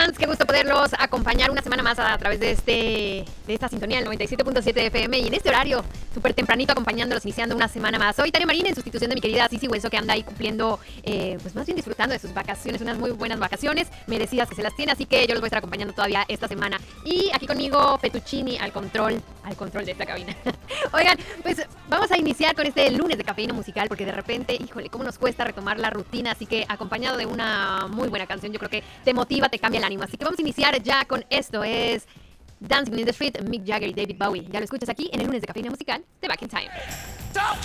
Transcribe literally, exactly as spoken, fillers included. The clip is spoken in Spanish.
fans? Qué gusto poderlos acompañar una semana más a, a través de este de esta sintonía, el noventa y siete punto siete F M, y en este horario súper tempranito acompañándolos, iniciando una semana más. Soy Tania Marín, en sustitución de mi querida Sisi Hueso, que anda ahí cumpliendo, eh, pues más bien disfrutando de sus vacaciones, unas muy buenas vacaciones, merecidas que se las tiene, así que yo los voy a estar acompañando todavía esta semana. Y aquí conmigo, Fettuccini al control, al control de esta cabina. Oigan, pues vamos a iniciar con este lunes de cafeína musical, porque de repente, híjole, cómo nos cuesta retomar la rutina, así que acompañado de una muy buena canción, yo creo que te motiva, te cambia el ánimo. Así que vamos a iniciar ya con esto, es Dancing in the Street, Mick Jagger y David Bowie. Ya lo escuchas aquí en el lunes de cafeína musical de Back in Time.